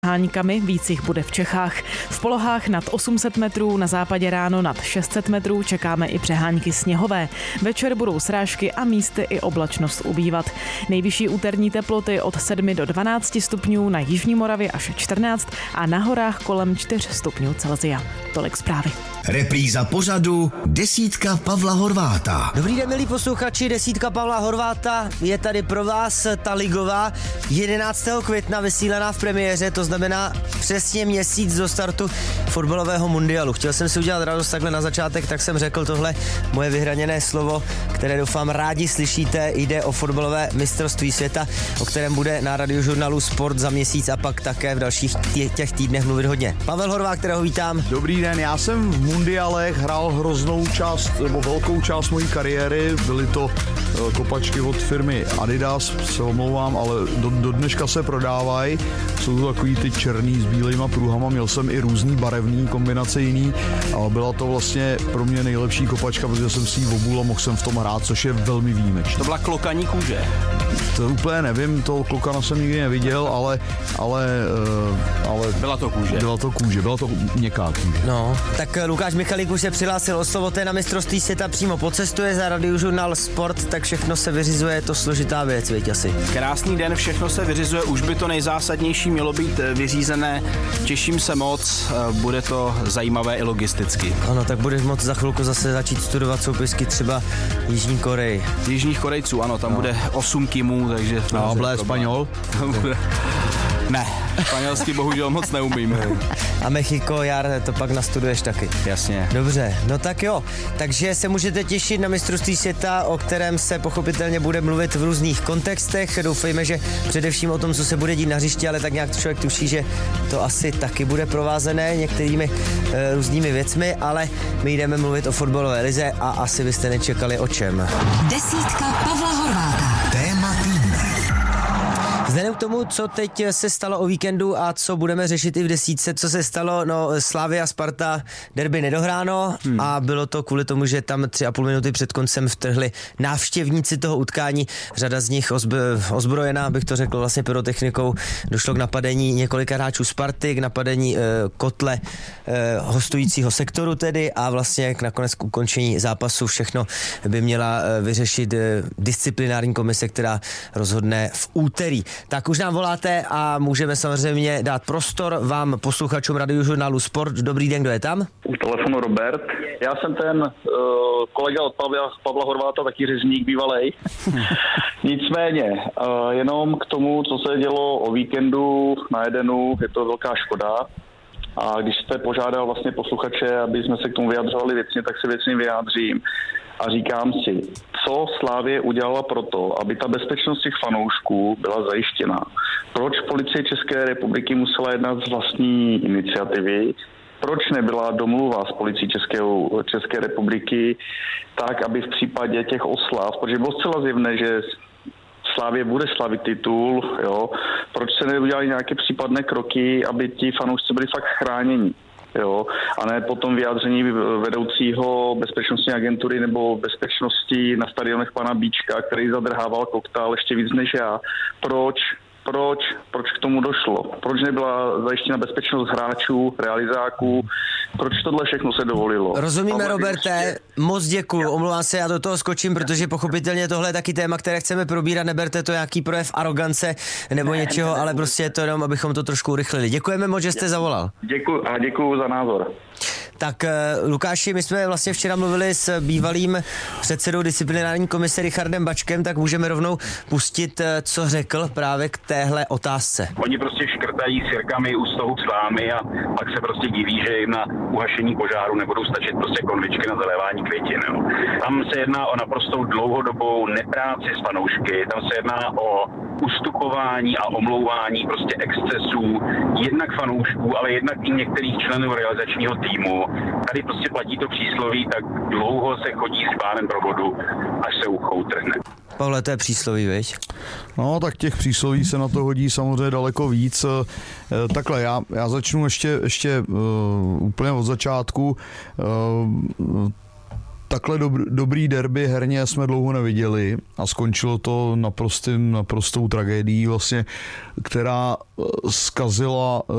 háňkami, víc jich bude v Čechách. V polohách nad 800 metrů, na západě ráno nad 600 metrů čekáme i přehánky sněhové. Večer budou srážky a místy i oblačnost ubývat. Nejvyšší úterní teploty od 7 do 12 stupňů, na jižní Moravě až 14 a na horách kolem 4 stupňů Celsia. Tolik zprávy. Repríza pořadu Desítka Pavla Horváta. Dobrý den, milí posluchači, Desítka Pavla Horváta je tady pro vás, ta ligová, 11. května vysílaná v premiéře, to znamená přesně měsíc do startu fotbalového mundialu. Chtěl jsem si udělat radost takhle na začátek, tak jsem řekl tohle moje vyhraněné slovo, které doufám rádi slyšíte. Jde o fotbalové mistrovství světa, o kterém bude na Radiožurnálu Sport za měsíc a pak také v dalších těch týdnech mluvit hodně. Pavel Horvát, kterého vítám. Dobrý den, já jsem v mundialech hrál hroznou část, nebo velkou část mojí kariéry. Byly to kopačky od firmy Adidas, se omlouvám, ale do dneška se prodávají. Jsou to takový ty černý s bílejma pruhama, měl jsem i různý barevný kombinace jiný, ale byla to vlastně pro mě nejlepší kopačka, protože jsem si ji obul a mohl jsem v tom hrát, což je velmi výjimečné. To byla klokaní kůže. To úplně nevím, toho klokana jsem nikdy neviděl, ale byla to kůže. Byla to měkká kůže. No, tak Lukáš Michalík už se přihlásil o slovo, na mistrovství světa přímo pocestuje za Radiožurnál Sport, tak všechno se vyřizuje, je to složitá věc, věď asi. Krásný den, všechno se vyřizuje, už by to nejzásadnější mělo být vyřízené. Těším se moc, bude to zajímavé i logisticky. Ano, tak budeš moct za chvilku zase začít studovat soupisky třeba Jižní Koreji. Jižních Korejců, ano, tam bude 8 kimů, takže... No, ble, Španěl? Ne, španělsky bohužel moc neumím. A Mexiko, Jar, to pak nastuduješ taky. Jasně. Dobře, no tak jo. Takže se můžete těšit na mistrovství světa, o kterém se pochopitelně bude mluvit v různých kontextech. Doufejme, že především o tom, co se bude dít na hřišti, ale tak nějak člověk tuší, že to asi taky bude provázené některými různými věcmi, ale my jdeme mluvit o fotbalové lize a asi byste nečekali o čem. Desítka Pavla Horváta. Téma týdne. Vzhledem k tomu, co teď se stalo o víkendu a co budeme řešit i v desítce, co se stalo, no Slavia Sparta derby nedohráno a bylo to kvůli tomu, že tam 3,5 minuty před koncem vtrhli návštěvníci toho utkání, řada z nich ozbrojená, bych to řekl vlastně pyrotechnikou, došlo k napadení několika hráčů Sparty, k napadení kotle hostujícího sektoru tedy a vlastně nakonec k ukončení zápasu všechno by měla vyřešit disciplinární komise, která rozhodne v úterý. Tak už nám voláte a můžeme samozřejmě dát prostor vám, posluchačům Radiožurnálu Sport. Dobrý den, kdo je tam? U telefonu Robert. Já jsem ten kolega od Pavla Horváta, taky řezník bývalej. Nicméně, jenom k tomu, co se dělo o víkendu na Edenu, je to velká škoda. A když jste požádal vlastně posluchače, aby jsme se k tomu vyjadřovali věcně, tak se věcně vyjádřím. A říkám si, co Slavie udělala proto, aby ta bezpečnost těch fanoušků byla zajištěna. Proč policie České republiky musela jednat z vlastní iniciativy? Proč nebyla domluva s policií České republiky tak, aby v případě těch oslav, protože bylo zcela zjevné, že Slavie bude slavit titul, jo? Proč se neudělali nějaké případné kroky, aby ti fanoušci byli fakt chráněni? Jo, a ne potom vyjádření vedoucího bezpečnostní agentury nebo bezpečnosti na stadionech pana Bíčka, který zadrhával koktál ještě víc než já. Proč k tomu došlo? Proč nebyla zajištěna bezpečnost hráčů, realizáků? Proč tohle všechno se dovolilo? Rozumíme, Roberte, moc děkuju. Omlouvám se, já do toho skočím, protože pochopitelně tohle je taky téma, které chceme probírat. Neberte to jaký projev arogance nebo něčeho, ale prostě je to jenom, abychom to trošku urychlili. Děkujeme moc, že jste zavolal. Děkuju za názor. Tak Lukáši, my jsme vlastně včera mluvili s bývalým předsedou disciplinární komise Richardem Bačkem, tak můžeme rovnou pustit, co řekl právě k téhle otázce. Oni prostě škrtají sirkami u stohu s vámi a pak se prostě diví, že jim na uhašení požáru nebudou stačit prostě konvičky na zalévání květin. Jo. Tam se jedná o naprostou dlouhodobou nepráci s fanoušky, tam se jedná o ustupování a omlouvání prostě excesů jednak fanoušků, ale jednak i některých členů realizačního týmu. Tady prostě platí to přísloví, tak dlouho se chodí s pánem pro vodu, až se ucho utrhne. Pavle, to je přísloví, viď? No, tak těch přísloví se na to hodí samozřejmě daleko víc. Takhle, já začnu ještě úplně od začátku. Takhle dobrý derby herně jsme dlouho neviděli a skončilo to naprostou tragédií, vlastně, která zkazila